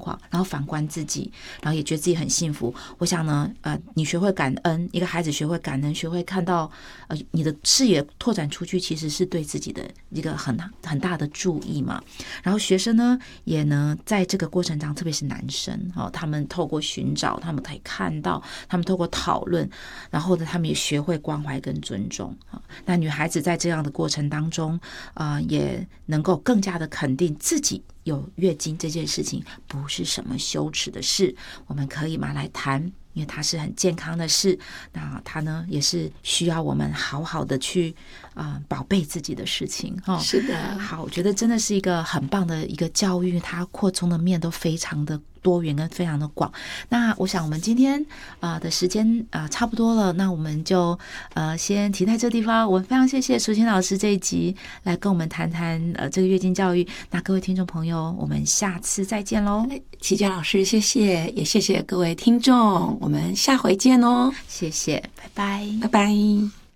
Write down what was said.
况，然后反观自己，然后也觉得自己很幸福。我想呢，你学会感恩，一个孩子学会感恩，学会看到你的视野拓展出去，其实是对自己的一个很大的注意嘛。然后学生呢，也呢在这个过程中，特别是男生他们透过寻找，他们可以看到，他们透过讨论，然后呢，他们也学会关怀跟尊重。那女孩子在这样的过程当中，也能够更加的肯定自己有月经这件事情不是什么羞耻的事，我们可以拿来谈，因为它是很健康的事。那它呢，也是需要我们好好的去宝贝自己的事情。 是的， 好，我觉得真的是一个很棒的一个教育，它扩充的面都非常的多元跟非常的广。那我想我们今天的时间差不多了，那我们就先停在这地方。我们非常谢谢淑琴老师这一集来跟我们谈谈这个月经教育。那各位听众朋友，我们下次再见喽。 琦娟老师谢谢，也谢谢各位听众，我们下回见哦。 谢谢，拜拜， 拜拜。